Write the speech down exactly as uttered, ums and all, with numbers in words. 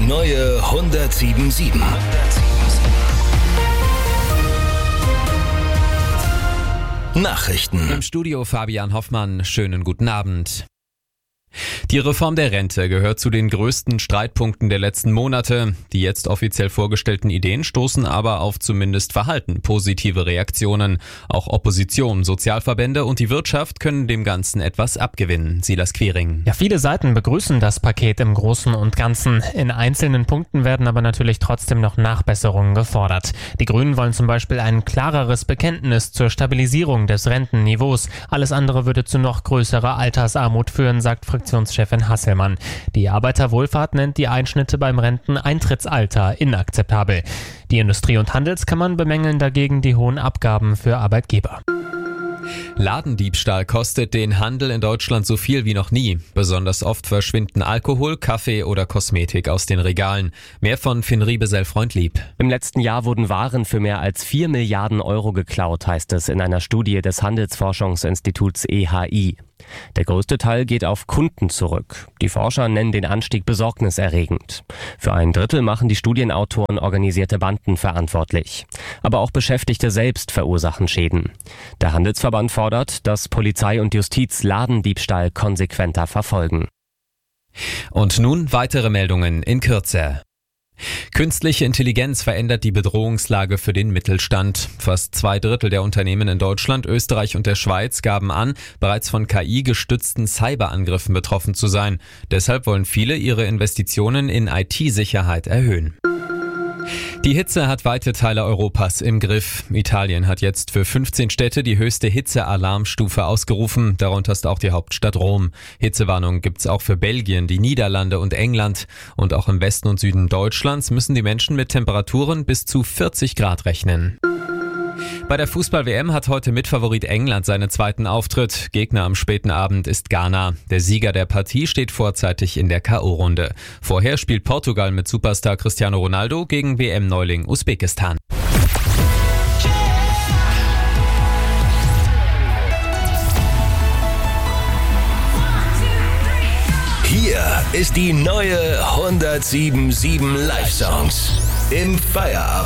neue hundertsieben Komma sieben. Nachrichten. Im Studio Fabian Hoffmann, schönen guten Abend. Die Reform der Rente gehört zu den größten Streitpunkten der letzten Monate. Die jetzt offiziell vorgestellten Ideen stoßen aber auf zumindest verhalten positive Reaktionen. Auch Opposition, Sozialverbände und die Wirtschaft können dem Ganzen etwas abgewinnen. Silas Quiring. Ja, viele Seiten begrüßen das Paket im Großen und Ganzen. In einzelnen Punkten werden aber natürlich trotzdem noch Nachbesserungen gefordert. Die Grünen wollen zum Beispiel ein klareres Bekenntnis zur Stabilisierung des Rentenniveaus. Alles andere würde zu noch größerer Altersarmut führen, sagt Fraktionschefin Hasselmann. Die Arbeiterwohlfahrt nennt die Einschnitte beim Renteneintrittsalter inakzeptabel. Die Industrie- und Handelskammern bemängeln dagegen die hohen Abgaben für Arbeitgeber. Ladendiebstahl kostet den Handel in Deutschland so viel wie noch nie. Besonders oft verschwinden Alkohol, Kaffee oder Kosmetik aus den Regalen. Mehr von Finn Riebesell-Freundlieb. Im letzten Jahr wurden Waren für mehr als vier Milliarden Euro geklaut, heißt es in einer Studie des Handelsforschungsinstituts E H I. Der größte Teil geht auf Kunden zurück. Die Forscher nennen den Anstieg besorgniserregend. Für ein Drittel machen die Studienautoren organisierte Banden verantwortlich. Aber auch Beschäftigte selbst verursachen Schäden. Der Handelsverband fordert, dass Polizei und Justiz Ladendiebstahl konsequenter verfolgen. Und nun weitere Meldungen in Kürze. Künstliche Intelligenz verändert die Bedrohungslage für den Mittelstand. Fast zwei Drittel der Unternehmen in Deutschland, Österreich und der Schweiz gaben an, bereits von K I-gestützten Cyberangriffen betroffen zu sein. Deshalb wollen viele ihre Investitionen in I T-Sicherheit erhöhen. Die Hitze hat weite Teile Europas im Griff. Italien hat jetzt für fünfzehn Städte die höchste Hitzealarmstufe ausgerufen. Darunter ist auch die Hauptstadt Rom. Hitzewarnung gibt's auch für Belgien, die Niederlande und England. Und auch im Westen und Süden Deutschlands müssen die Menschen mit Temperaturen bis zu vierzig Grad rechnen. Bei der Fußball-W M hat heute Mitfavorit England seinen zweiten Auftritt. Gegner am späten Abend ist Ghana. Der Sieger der Partie steht vorzeitig in der K O-Runde. Vorher spielt Portugal mit Superstar Cristiano Ronaldo gegen W M-Neuling Usbekistan. Hier ist die neue hundertsieben Komma sieben Live-Songs im Feierabend.